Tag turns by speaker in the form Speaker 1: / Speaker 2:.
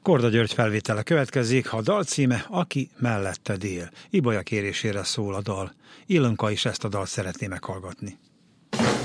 Speaker 1: Korda György felvétele következik, a dal címe Aki melletted él. Ibolya kérésére szól a dal. Ilonka is ezt a dalt szeretné meghallgatni.